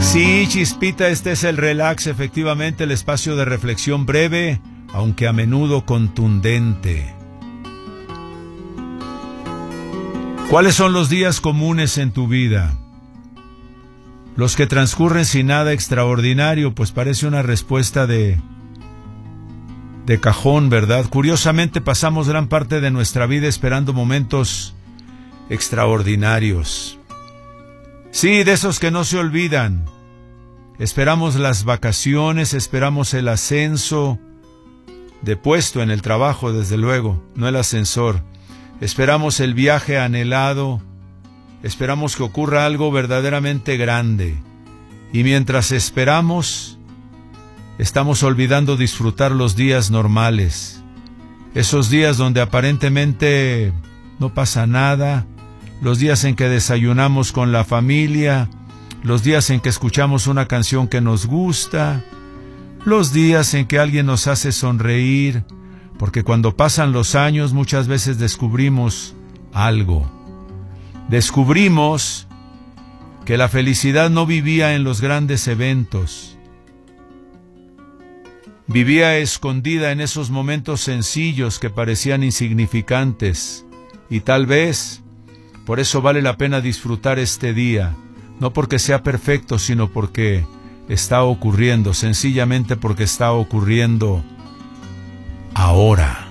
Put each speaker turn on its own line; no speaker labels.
Sí, Chispita, este es el Relax, efectivamente, el espacio de reflexión breve, aunque a menudo contundente. ¿Cuáles son los días comunes en tu vida? Los que transcurren sin nada extraordinario, pues parece una respuesta de cajón, ¿verdad? Curiosamente pasamos gran parte de nuestra vida esperando momentos extraordinarios. Sí, de esos que no se olvidan. Esperamos las vacaciones, esperamos el ascenso de puesto en el trabajo, desde luego, no el ascensor. Esperamos el viaje anhelado, esperamos que ocurra algo verdaderamente grande. Y mientras esperamos, estamos olvidando disfrutar los días normales. Esos días donde aparentemente no pasa nada, los días en que desayunamos con la familia, los días en que escuchamos una canción que nos gusta, los días en que alguien nos hace sonreír, porque cuando pasan los años muchas veces descubrimos algo. Descubrimos que la felicidad no vivía en los grandes eventos, vivía escondida en esos momentos sencillos que parecían insignificantes, y tal vez por eso vale la pena disfrutar este día, no porque sea perfecto, sino porque está ocurriendo, sencillamente porque está ocurriendo ahora.